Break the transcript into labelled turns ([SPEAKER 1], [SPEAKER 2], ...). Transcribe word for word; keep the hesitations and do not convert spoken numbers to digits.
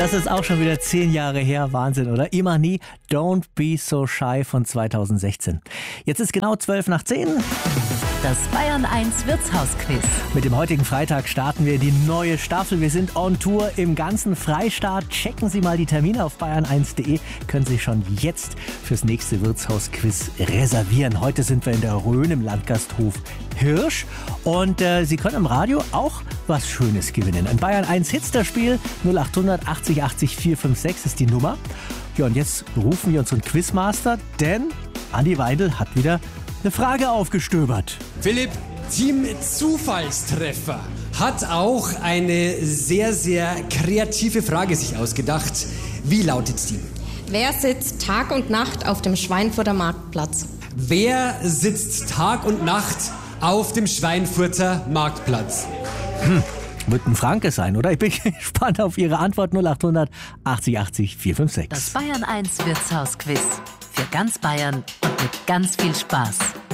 [SPEAKER 1] Das ist auch schon wieder zehn Jahre her. Wahnsinn, oder? Imani, Don't Be So Shy von zweitausendsechzehn. Jetzt ist genau zwölf nach zehn.
[SPEAKER 2] Das Bayern eins Wirtshausquiz.
[SPEAKER 1] Mit dem heutigen Freitag starten wir die neue Staffel. Wir sind on Tour im ganzen Freistaat. Checken Sie mal die Termine auf bayern eins punkt de. Können Sie schon jetzt fürs nächste Wirtshausquiz reservieren. Heute sind wir in der Rhön im Landgasthof Hirsch. Und äh, Sie können im Radio auch was Schönes gewinnen. Ein Bayern eins Hitsterspiel. null acht hundert achtzig achtzig vier fünf sechs ist die Nummer. Ja, und jetzt rufen wir unseren Quizmaster, denn Andi Weidel hat wieder eine Frage aufgestöbert.
[SPEAKER 3] Philipp, Team Zufallstreffer hat auch eine sehr, sehr kreative Frage sich ausgedacht. Wie lautet die?
[SPEAKER 4] Wer sitzt Tag und Nacht auf dem Schweinfurter Marktplatz?
[SPEAKER 3] Wer sitzt Tag und Nacht auf dem Schweinfurter Marktplatz?
[SPEAKER 1] Hm, wird ein Franke sein, oder? Ich bin gespannt auf Ihre Antwort. null acht hundert achtzig achtzig vier fünf sechs.
[SPEAKER 2] Das Bayern eins Wirtshausquiz. Für ganz Bayern und mit ganz viel Spaß.